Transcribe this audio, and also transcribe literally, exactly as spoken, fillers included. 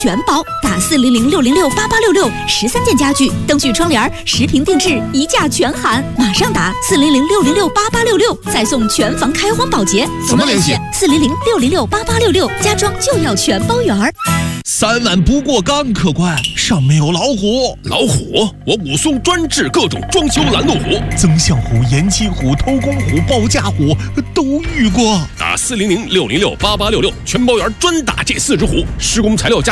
全包，打四零零六零六八八六六，十三件家具、灯具、窗帘、十平定制，一价全含。马上打四零零六零六八八六六，再送全房开荒保洁。 怎么联系？ 四零零六零六八八六六，家装就要全包圆儿。 三万不过岗，客官，上面有老虎。 老虎？我武松专治各种装修拦路虎， 增项虎、延期虎、偷工虎、报价虎都遇过。 打四零零六零六八八六六，全包圆专打这四只虎，施工材料加